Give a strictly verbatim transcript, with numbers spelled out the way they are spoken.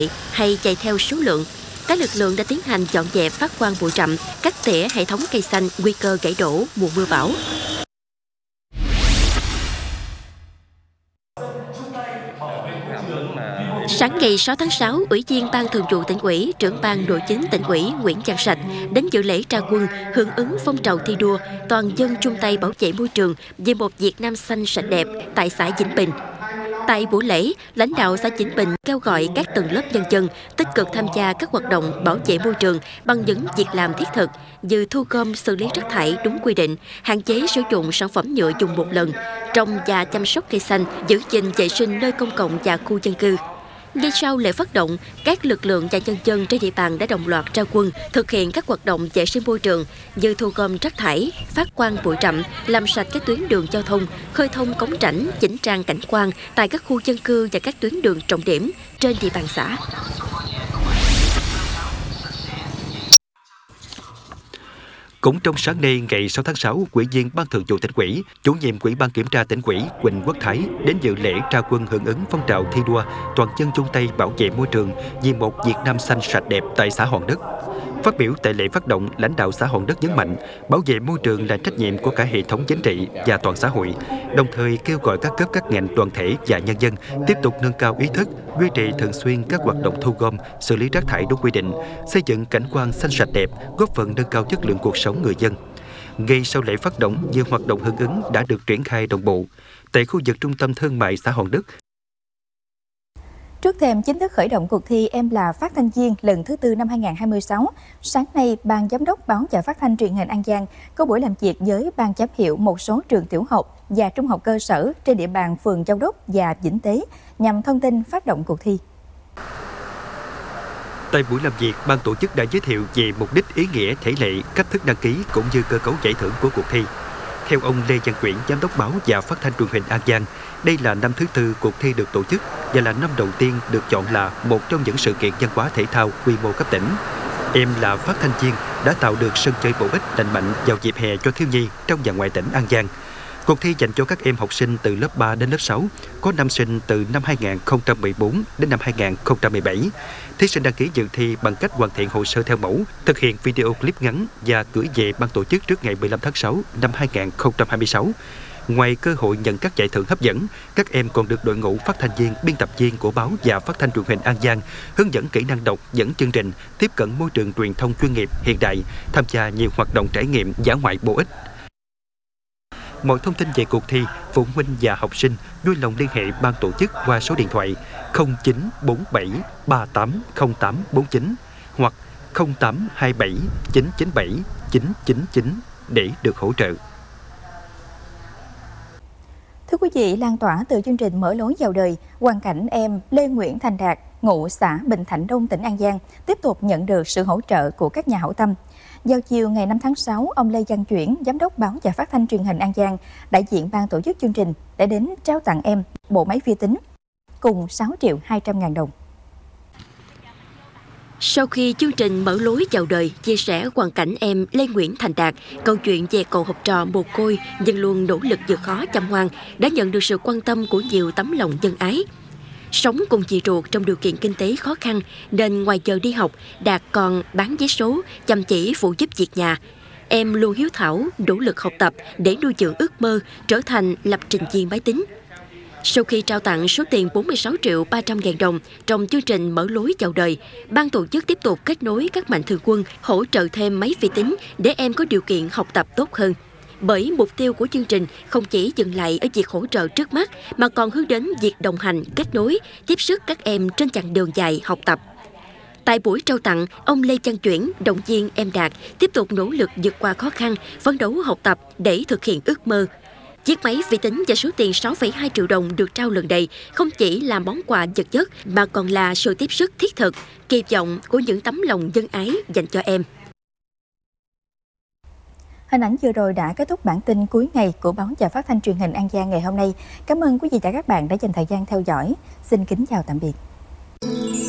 hay chạy theo số lượng. Các lực lượng đã tiến hành dọn dẹp phát quang bụi rậm, cắt tỉa hệ thống cây xanh nguy cơ gãy đổ mùa mưa bão. Sáng ngày sáu tháng sáu, Ủy viên Ban Thường vụ Tỉnh ủy, Trưởng ban Nội chính Tỉnh ủy Nguyễn Văn Sạch đến dự lễ ra quân hưởng ứng phong trào thi đua toàn dân chung tay bảo vệ môi trường vì một Việt Nam xanh sạch đẹp tại xã Vĩnh Bình. Tại buổi lễ, lãnh đạo xã Vĩnh Bình kêu gọi các tầng lớp nhân dân tích cực tham gia các hoạt động bảo vệ môi trường bằng những việc làm thiết thực như thu gom xử lý rác thải đúng quy định, hạn chế sử dụng sản phẩm nhựa dùng một lần, trồng và chăm sóc cây xanh, giữ gìn vệ sinh nơi công cộng và khu dân cư. Ngay sau lễ phát động, các lực lượng và nhân dân trên địa bàn đã đồng loạt ra quân thực hiện các hoạt động vệ sinh môi trường như thu gom rác thải, phát quang bụi rậm, làm sạch các tuyến đường giao thông, khơi thông cống rãnh, chỉnh trang cảnh quan tại các khu dân cư và các tuyến đường trọng điểm trên địa bàn xã. Cũng trong sáng nay, ngày sáu tháng sáu, Ủy viên Ban Thường vụ Tỉnh ủy, Chủ nhiệm Ủy ban Kiểm tra Tỉnh ủy Quỳnh Quốc Thái đến dự lễ ra quân hưởng ứng phong trào thi đua toàn dân chung tay bảo vệ môi trường vì một Việt Nam xanh sạch đẹp tại xã Hòn Đất. Phát biểu tại lễ phát động, lãnh đạo xã Hòn Đất nhấn mạnh, bảo vệ môi trường là trách nhiệm của cả hệ thống chính trị và toàn xã hội, đồng thời kêu gọi các cấp các ngành đoàn thể và nhân dân tiếp tục nâng cao ý thức, duy trì thường xuyên các hoạt động thu gom, xử lý rác thải đúng quy định, xây dựng cảnh quan xanh sạch đẹp, góp phần nâng cao chất lượng cuộc sống người dân. Ngay sau lễ phát động, nhiều hoạt động hưởng ứng đã được triển khai đồng bộ. Tại khu vực trung tâm thương mại xã Hòn Đất, trước thềm chính thức khởi động cuộc thi Em là phát thanh viên lần thứ tư năm hai nghìn không trăm hai mươi sáu, sáng nay, Ban Giám đốc Báo và Phát thanh Truyền hình An Giang có buổi làm việc với Ban giám hiệu một số trường tiểu học và trung học cơ sở trên địa bàn phường Châu Đốc và Vĩnh Tế nhằm thông tin phát động cuộc thi. Tại buổi làm việc, ban tổ chức đã giới thiệu về mục đích, ý nghĩa, thể lệ, cách thức đăng ký cũng như cơ cấu giải thưởng của cuộc thi. Theo ông Lê Văn Quyển, Giám đốc Báo và Phát thanh Truyền hình An Giang, đây là năm thứ tư cuộc thi được tổ chức và là năm đầu tiên được chọn là một trong những sự kiện văn hóa thể thao quy mô cấp tỉnh. Em là phát thanh viên đã tạo được sân chơi bổ ích, lành mạnh vào dịp hè cho thiếu nhi trong và ngoài tỉnh An Giang. Cuộc thi dành cho các em học sinh từ lớp ba đến lớp sáu, có năm sinh từ năm hai nghìn không trăm mười bốn đến năm hai nghìn không trăm mười bảy. Thí sinh đăng ký dự thi bằng cách hoàn thiện hồ sơ theo mẫu, thực hiện video clip ngắn và gửi về ban tổ chức trước ngày mười lăm tháng sáu năm hai nghìn không trăm hai mươi sáu. Ngoài cơ hội nhận các giải thưởng hấp dẫn, các em còn được đội ngũ phát thanh viên, biên tập viên của Báo và Phát thanh Truyền hình An Giang hướng dẫn kỹ năng đọc, dẫn chương trình, tiếp cận môi trường truyền thông chuyên nghiệp, hiện đại, tham gia nhiều hoạt động trải nghiệm, dã ngoại bổ ích. Mọi thông tin về cuộc thi, phụ huynh và học sinh vui lòng liên hệ ban tổ chức qua số điện thoại không chín bốn bảy ba tám không tám bốn chín hoặc không tám hai bảy chín chín bảy chín chín chín để được hỗ trợ. Thưa quý vị, lan tỏa từ chương trình Mở lối vào đời, hoàn cảnh em Lê Nguyễn Thành Đạt, ngụ xã Bình Thạnh Đông, tỉnh An Giang, tiếp tục nhận được sự hỗ trợ của các nhà hảo tâm. Vào chiều ngày năm tháng sáu, ông Lê Văn Chuyển, Giám đốc Báo và Phát thanh Truyền hình An Giang, đại diện ban tổ chức chương trình đã đến trao tặng em bộ máy vi tính cùng sáu triệu hai trăm ngàn đồng. Sau khi chương trình Mở lối vào đời chia sẻ hoàn cảnh em Lê Nguyễn Thành Đạt, câu chuyện về cậu học trò mồ côi nhưng luôn nỗ lực vượt khó chăm ngoan, đã nhận được sự quan tâm của nhiều tấm lòng nhân ái. Sống cùng dì ruột trong điều kiện kinh tế khó khăn nên ngoài giờ đi học, Đạt còn bán vé số, chăm chỉ phụ giúp việc nhà. Em luôn hiếu thảo, nỗ lực học tập để nuôi dưỡng ước mơ trở thành lập trình viên máy tính. Sau khi trao tặng số tiền bốn mươi sáu triệu ba trăm ngàn đồng trong chương trình Mở lối vào đời, ban tổ chức tiếp tục kết nối các mạnh thường quân hỗ trợ thêm máy vi tính để em có điều kiện học tập tốt hơn. Bởi mục tiêu của chương trình không chỉ dừng lại ở việc hỗ trợ trước mắt mà còn hướng đến việc đồng hành, kết nối, tiếp sức các em trên chặng đường dài học tập. Tại buổi trao tặng, ông Lê Văn Chuyển động viên em Đạt tiếp tục nỗ lực vượt qua khó khăn, phấn đấu học tập để thực hiện ước mơ. Chiếc máy vi tính và số tiền sáu phẩy hai triệu đồng được trao lần này không chỉ là món quà vật chất mà còn là sự tiếp sức thiết thực, kỳ vọng của những tấm lòng nhân ái dành cho em. Hình ảnh vừa rồi đã kết thúc bản tin cuối ngày của Báo và Phát thanh Truyền hình An Giang ngày hôm nay. Cảm ơn quý vị và các bạn đã dành thời gian theo dõi. Xin kính chào tạm biệt.